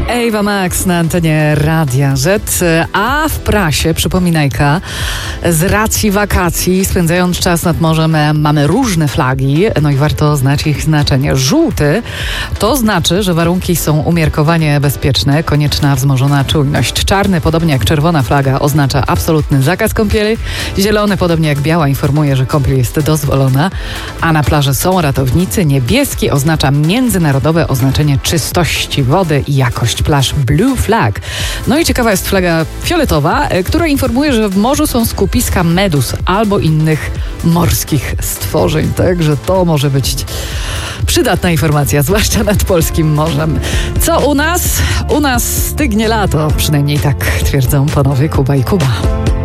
Ewa Max na antenie Radia Z, a w prasie, przypominajka, z racji wakacji, spędzając czas nad morzem, mamy różne flagi, no i warto znać ich znaczenie. Żółty to znaczy, że warunki są umiarkowanie bezpieczne, konieczna wzmożona czujność. Czarny, podobnie jak czerwona flaga, oznacza absolutny zakaz kąpieli. Zielony, podobnie jak biała, informuje, że kąpiel jest dozwolona, a na plaży są ratownicy. Niebieski oznacza międzynarodowe oznaczenie czystości wody i jakość plaż, Blue Flag. No i ciekawa jest flaga fioletowa, która informuje, że w morzu są skupiska medus albo innych morskich stworzeń. Także to może być przydatna informacja, zwłaszcza nad polskim morzem. Co u nas? U nas stygnie lato, przynajmniej tak twierdzą panowie Kuba i Kuba.